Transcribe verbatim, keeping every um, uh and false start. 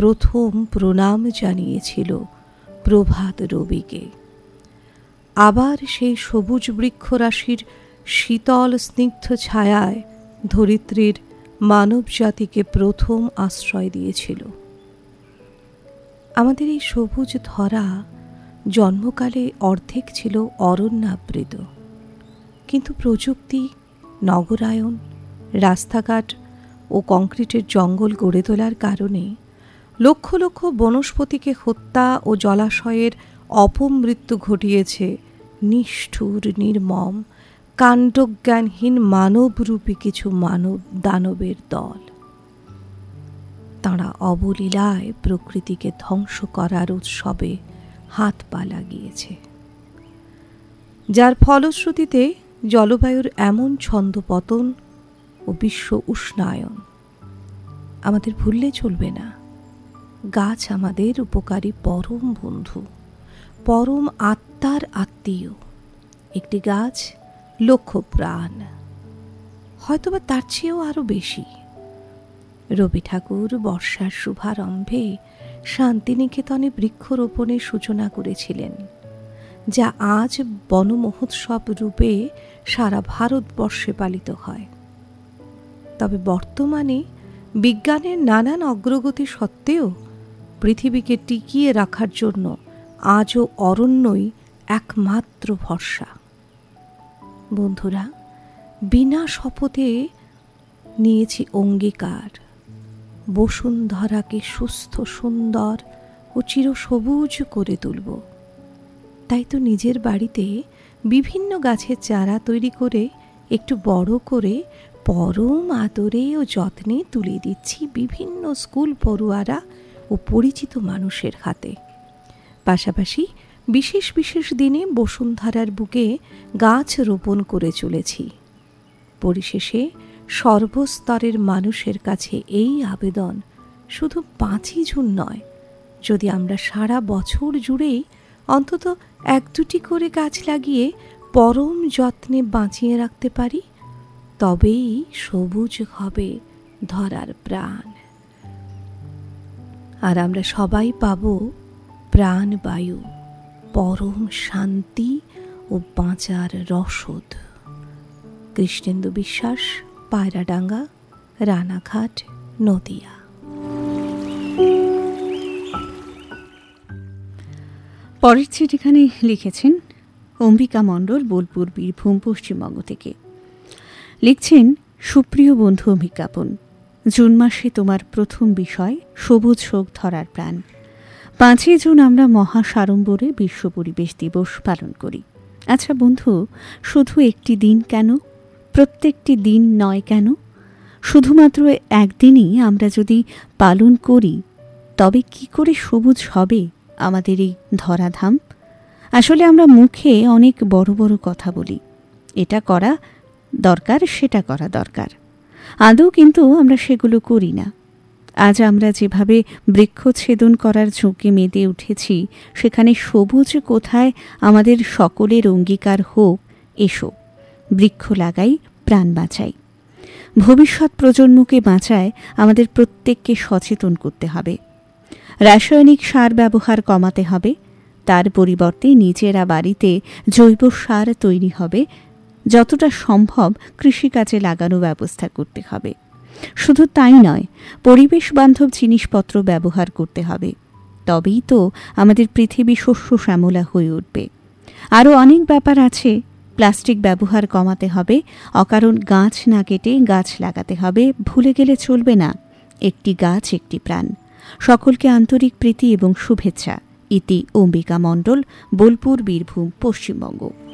প্রথম প্রণাম জানিয়েছিল প্রভাত রবিকে। আবার সেই সবুজ বৃক্ষরাশির শীতল স্নিগ্ধ ছায়ায় ধরিত্রীর মানব জাতিকে প্রথম আশ্রয় দিয়েছিল। আমাদের এই সবুজ ধরা জন্মকালে অর্ধেক ছিল অরণ্যাবৃত, কিন্তু প্রযুক্তি, নগরায়ন, রাস্তাঘাট ও কংক্রিটের জঙ্গল গড়ে তোলার কারণে লক্ষ লক্ষ বনস্পতিকে হত্যা ও জলাশয়ের অপমৃত্যু ঘটিয়েছে নিষ্ঠুর নির্মম কাণ্ডজ্ঞানহীন মানবরূপী কিছু মানব দানবের দল। তাঁরা অবলীলায় প্রকৃতিকে ধ্বংস করার উৎসবে হাত পা লাগিয়েছে, যার ফলশ্রুতিতে জলবায়ুর এমন ছন্দপতন ও বিশ্ব উষ্ণায়ন। আমাদের ভুললে চলবে না, গাছ আমাদের উপকারী পরম বন্ধু, পরম আত্মার আত্মীয়। একটি গাছ লক্ষ প্রাণ, হয়তোবা তার চেয়েও আরো বেশি। রবি ঠাকুর বর্ষার শুভারম্ভে শান্তিনিকেতনে বৃক্ষরোপণের সূচনা করেছিলেন, যা আজ বনমহোৎসব রূপে সারা ভারতবর্ষে পালিত হয়। তবে বর্তমানে বিজ্ঞানের নানান অগ্রগতি সত্ত্বেও পৃথিবীকে টিকিয়ে রাখার জন্য আজও অরণ্যই একমাত্র ভরসা। বন্ধুরা, বিনা শপথে নিয়েছি অঙ্গীকার, বসুন্ধরাকে সুস্থ, সুন্দর ও চিরসবুজ করে তুলব। তাই তো নিজের বাড়িতে বিভিন্ন গাছের চারা তৈরি করে একটু বড় করে পরম আদরে ও যত্নে তুলে দিচ্ছি বিভিন্ন স্কুল পড়ুয়ারা ও পরিচিত মানুষের হাতে। পাশাপাশি বিশেষ বিশেষ দিনে বসুন্ধরার বুকে গাছ রোপণ করে চলেছি। পরিশেষে সর্বস্তরের মানুষের কাছে এই আবেদন, শুধু পাঁচই জুন নয়, যদি আমরা সারা বছর জুড়েই অন্তত এক দুটি করে গাছ লাগিয়ে পরম যত্নে বাঁচিয়ে রাখতে পারি, তবেই সবুজ হবে ধরার প্রাণ, আর আমরা সবাই পাব প্রাণবায়ু, পরম শান্তি ও বাঁচার রসদ। কৃষ্ণেন্দু বিশ্বাস, পায়রাডাঙ্গা, রানাঘাট, নদিয়া। পরের চিঠিখানে লিখেছেন অম্বিকা মণ্ডল, বোলপুর, বীরভূম, পশ্চিমবঙ্গ থেকে। লিখছেন, সুপ্রিয় বন্ধু অম্বিকাপন, জুন মাসে তোমার প্রথম বিষয় সবুজ হোক ধরার প্রাণ। পাঁচই জুন আমরা মহাসাড়ম্বরে বিশ্ব পরিবেশ দিবস পালন করি। আচ্ছা বন্ধু, শুধু একটি দিন কেন? প্রত্যেকটি দিন নয় কেন? শুধুমাত্র একদিনই আমরা যদি পালন করি, তবে কি করে সবুজ হবে আমাদের এই ধরাধাম? আসলে আমরা মুখে অনেক বড় বড় কথা বলি, এটা করা দরকার, সেটা করা দরকার, আদৌ কিন্তু আমরা সেগুলো করি না। আজ আমরা যেভাবে বৃক্ষছেদন করার ঝুঁকি মেতে উঠেছি, সেখানে সবুজ কোথায় আমাদের সকলের অঙ্গীকার হোক, এসো বৃক্ষ লাগাই, প্রাণ বাঁচাই। ভবিষ্যৎ প্রজন্মকে বাঁচায় আমাদের প্রত্যেককে সচেতন করতে হবে। রাসায়নিক সার ব্যবহার কমাতে হবে, তার পরিবর্তে নিজেরা বাড়িতে জৈব সার তৈরি হবে, যতটা সম্ভব কৃষিকাজে লাগানো ব্যবস্থা করতে হবে। শুধু তাই নয়, পরিবেশ বান্ধব জিনিসপত্র ব্যবহার করতে হবে, তবেই তো আমাদের পৃথিবী শস্য শ্যামলা হয়ে উঠবে। আরও অনেক ব্যাপার আছে। প্লাস্টিক ব্যবহার কমাতে হবে, অকারণ গাছ না কেটে গাছ লাগাতে হবে, ভুলে গেলে চলবে না। একটি গাছ একটি প্রাণ। সকলকে আন্তরিক প্রীতি এবং শুভেচ্ছা। ইতি অম্বিকা মণ্ডল, বোলপুর, বীরভূম, পশ্চিমবঙ্গ।